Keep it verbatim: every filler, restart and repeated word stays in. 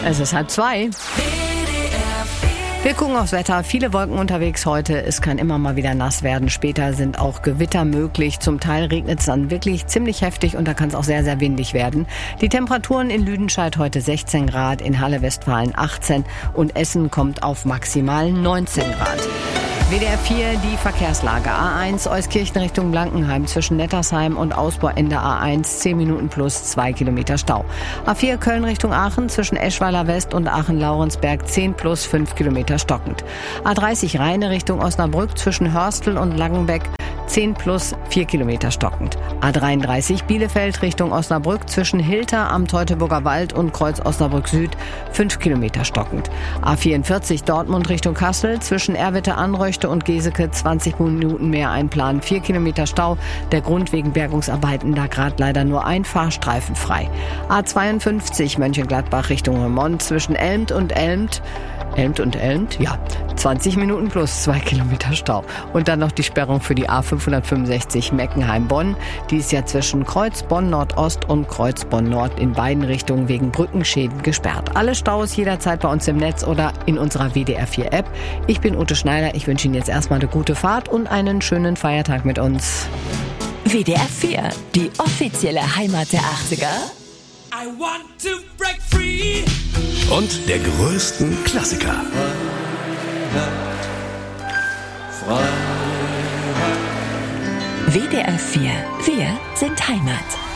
Es ist halb zwei. Wir gucken aufs Wetter. Viele Wolken unterwegs heute. Es kann immer mal wieder nass werden. Später sind auch Gewitter möglich. Zum Teil regnet es dann wirklich ziemlich heftig und da kann es auch sehr, sehr windig werden. Die Temperaturen in Lüdenscheid heute sechzehn Grad, in Halle Westfalen achtzehn und Essen kommt auf maximal neunzehn Grad. W D R vier, die Verkehrslage. A eins Euskirchen Richtung Blankenheim zwischen Nettersheim und Ausbauende A eins, zehn Minuten plus zwei Kilometer Stau. A vier Köln Richtung Aachen zwischen Eschweiler West und Aachen-Laurensberg, zehn plus fünf Kilometer stockend. A dreißig Rheine Richtung Osnabrück zwischen Hörstel und Langenbeck, zehn plus vier Kilometer stockend. A dreiunddreißig Bielefeld Richtung Osnabrück zwischen Hilter am Teutoburger Wald und Kreuz Osnabrück Süd, fünf Kilometer stockend. A vierundvierzig Dortmund Richtung Kassel zwischen Erwitte-Anröchte und Geseke, zwanzig Minuten mehr einplanen, vier Kilometer Stau. Der Grund wegen Bergungsarbeiten, da gerade leider nur ein Fahrstreifen frei. A zweiundfünfzig Mönchengladbach Richtung Remont zwischen Elmt und Elmt, Elmt und Elmt, ja, zwanzig Minuten plus zwei Kilometer Stau. Und dann noch die Sperrung für die A fünfhundertfünfundsechzig Meckenheim-Bonn. Die ist ja zwischen Kreuz Bonn-Nordost und Kreuz Bonn-Nord in beiden Richtungen wegen Brückenschäden gesperrt. Alle Staus jederzeit bei uns im Netz oder in unserer W D R vier App. Ich bin Ute Schneider. Ich wünsche Ihnen jetzt erstmal eine gute Fahrt und einen schönen Feiertag mit uns. W D R vier, die offizielle Heimat der achtziger. I want to break free. Und der größten Klassiker. W D R vier, wir sind Heimat.